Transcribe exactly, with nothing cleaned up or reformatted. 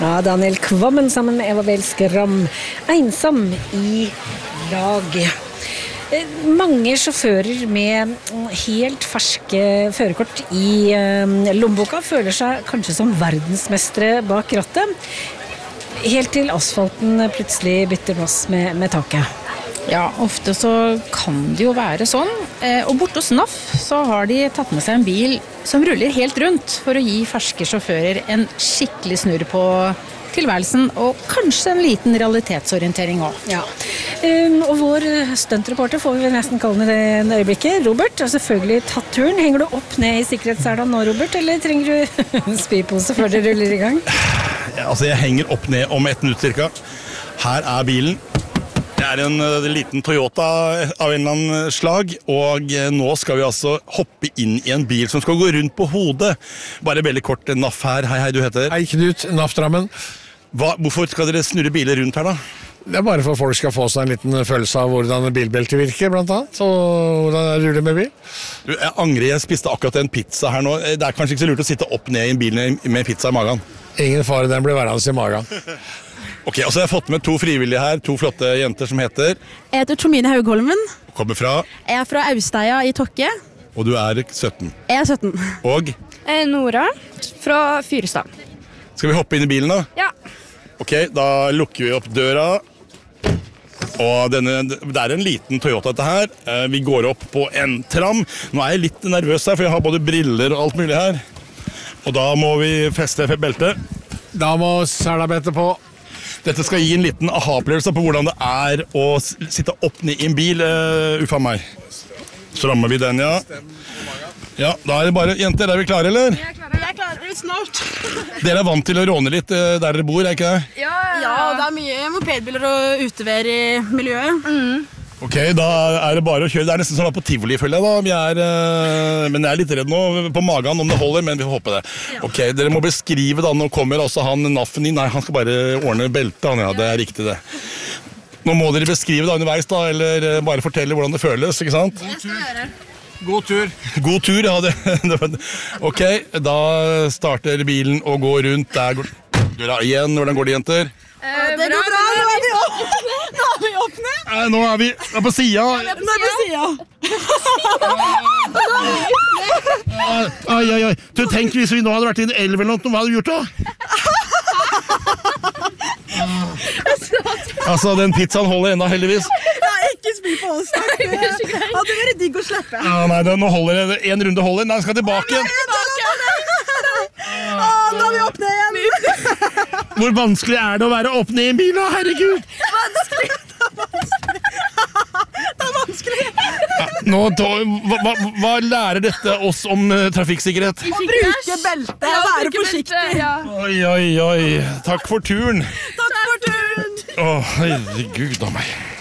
Ja, Daniel Kvammen sammen med Eva Behl Skram, ensom i lag. Mange sjåfører med helt ferske førerkort i lommeboka føler seg kanskje som verdensmestere bak rattet, helt til asfalten plutselig bytter plass med, med taket. Ja, ofte så kan det jo være sånn. Og borte hos N A F så har de tatt med seg en bil som ruller helt rundt for å gi ferske sjåfører en skikkelig snurr på tilværelsen, og kanskje en liten realitetsorientering også. Ja, um, og vår stuntreporter får vi nesten kalle det en øyeblikket. Robert har selvfølgelig tatt turen. Henger du opp ned i sikkerhetsselen nå, Robert, eller trenger du spypose før det ruller i gang? Ja, altså, jeg henger opp ned om ett minutt cirka. Her er bilen. Det er en uh, liten Toyota av en eller annen slag, og uh, nå skal vi altså hoppe inn i en bil som skal gå rundt på hodet. Bare veldig kort, N A F her. Hei, hei, du heter? Hei, Knut, N A F-Drammen. Hva, hvorfor skal dere snurre biler rundt her da? Det er bare for at folk skal få seg en liten følelse av hvordan bilbeltet virker, blant annet, og hvordan det ruller med bil. Du, jeg angrer, jeg spiste akkurat en pizza her nå. Det er kanskje ikke så lurt å sitte opp ned i en bil med pizza i magen. Ingen fare, den blir værende i magen. Ok, altså jeg har fått med to frivillige her, to flotte jenter som heter... Jeg heter Tromine Haugholmen. Kommer fra? Jeg er fra Austeia i Tokke. Og du er sytten. Jeg er sytten. Og? Jeg er Nora, fra Fyrestad. Skal vi hoppe inn i bilen da? Ja. Ok, da lukker vi opp døra. Og denne, det er en liten Toyota dette her. Vi går opp på en tram. Nå er jeg litt nervøs her, for jeg har både briller og alt mulig her. Og da må vi feste beltet. Da må selabettet på. Dette skal gi en liten aha-opplevelse på hvordan det er å sitte opp ned i en bil. Uh, uffa meg. Så rammer vi den, ja. Ja, da er det bare, jenter, er vi klare, eller? Jeg er klare, jeg er klare snart. Dere er vant til å råne litt uh, der dere bor, er ikke det? Ja, ja, og det er mye mopedbiler og utevær i miljøet. Mm. Ok, da er det bare å kjøre. Det er nesten som å være på Tivoli, føler jeg da. Vi er, uh, men jeg er litt redd nå på magen om det holder, men vi får håpe det. Ok, dere må beskrive da, nå kommer altså han naffen inn. Nei, han skal bare ordne beltet, han, ja, det er riktig det. Nå må dere beskrive det underveis da, eller uh, bare fortelle hvordan det føles, ikke sant? Jeg skal gjøre. God tur. God tur, ja. Det, det, ok, da starter bilen og går rundt. Der går døra igjen. Hvordan går det, jenter? Eh, det går bra, nå er vi opp. Nå er vi opp ned. Eh, nå er vi er på siden. Nå er vi på siden. Ai, ai, ai. Du, tenk hvis vi nå hadde vært i en elv eller noe, hva hadde du gjort da? Altså, den pizzaen holder enda heldigvis. Nei, ikke spy på oss, takk. Det hadde vært digg å slippe. Ja, nei, det, nå holder det. En runde holder. Nei, den skal tilbake igjen. Åh, nå er vi opp ned igjen. Hvor vanskelig er det å være opp ned i en bil, da? Herregud. Vanskelig, det er vanskelig. Det er vanskelig. Ja, nå, hva, hva, hva lærer dette oss om uh, trafikksikkerhet? Å bruke belte og være forsiktig. Ja. Oi, oi, oi. Takk for turen. Takk for turen. Åh, herregud av meg.